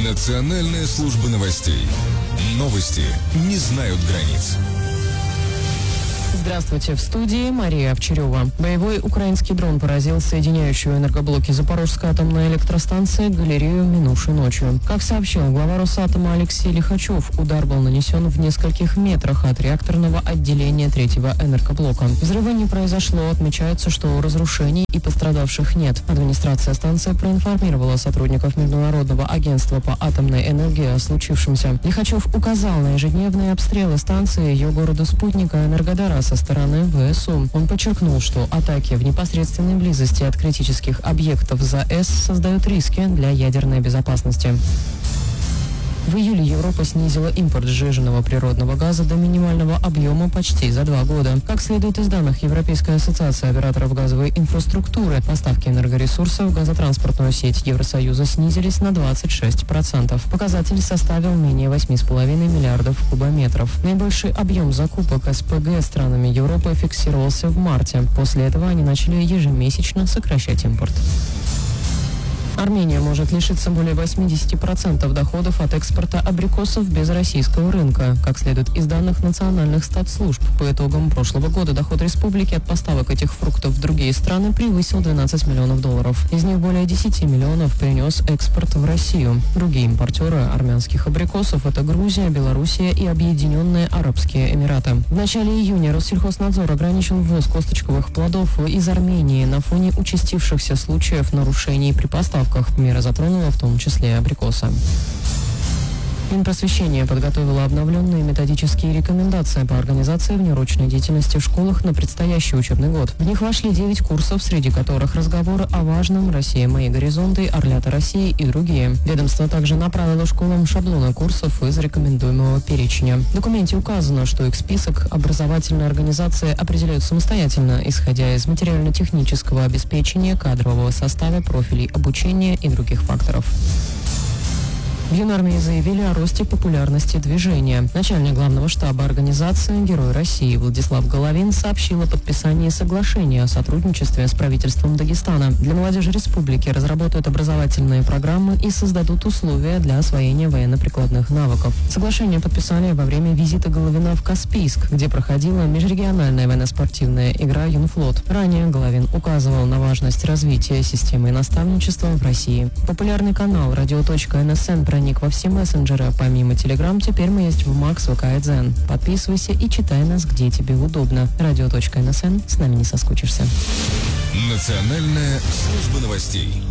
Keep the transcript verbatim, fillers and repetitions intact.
Национальная служба новостей. Новости не знают границ. Здравствуйте, в студии Мария Овчарева. Боевой украинский дрон поразил соединяющую энергоблоки Запорожской атомной электростанции галерею минувшей ночью. Как сообщил глава Росатома Алексей Лихачев, удар был нанесен в нескольких метрах от реакторного отделения третьего энергоблока. Взрыва не произошло, отмечается, что разрушений и пострадавших нет. Администрация станции проинформировала сотрудников Международного агентства по атомной энергии о случившемся. Лихачев указал на ежедневные обстрелы станции и ее города-спутника Энергодара со стороны ВСУ. Он подчеркнул, что атаки в непосредственной близости от критических объектов ЗАЭС создают риски для ядерной безопасности. В июле Европа снизила импорт сжиженного природного газа до минимального объема почти за два года. Как следует из данных Европейской ассоциации операторов газовой инфраструктуры, поставки энергоресурсов в газотранспортную сеть Евросоюза снизились на двадцать шесть процентов. Показатель составил менее восемь целых пять десятых миллиардов кубометров. Наибольший объем закупок СПГ странами Европы фиксировался в марте. После этого они начали ежемесячно сокращать импорт. Армения может лишиться более восемьдесят процентов доходов от экспорта абрикосов без российского рынка. Как следует из данных национальных статслужб, по итогам прошлого года доход республики от поставок этих фруктов в другие страны превысил двенадцать миллионов долларов. Из них более десять миллионов принес экспорт в Россию. Другие импортеры армянских абрикосов – это Грузия, Белоруссия и Объединенные Арабские Эмираты. В начале июня Россельхознадзор ограничил ввоз косточковых плодов из Армении на фоне участившихся случаев нарушений при поставках. Мера затронула в том числе абрикосы. Минпросвещение подготовило обновленные методические рекомендации по организации внеурочной деятельности в школах на предстоящий учебный год. В них вошли девять курсов, среди которых разговоры о важном, «Россия. Мои горизонты», «Орлята России» и другие. Ведомство также направило школам шаблоны курсов из рекомендуемого перечня. В документе указано, что их список образовательные организации определяют самостоятельно, исходя из материально-технического обеспечения, кадрового состава, профилей обучения и других факторов. В Юнармии заявили о росте популярности движения. Начальник главного штаба организации «Герой России» Владислав Головин сообщил о подписании соглашения о сотрудничестве с правительством Дагестана. Для молодежи республики разработают образовательные программы и создадут условия для освоения военно-прикладных навыков. Соглашение подписали во время визита Головина в Каспийск, где проходила межрегиональная военно-спортивная игра «Юнфлот». Ранее Головин указывал на важность развития системы наставничества в России. Популярный канал радио точка эн эс эн проник во все мессенджеры. Помимо Telegram, теперь мы есть в Макс, ВК и Дзен. Подписывайся и читай нас, где тебе удобно. радио точка эн эс эн. С нами не соскучишься. Национальная служба новостей.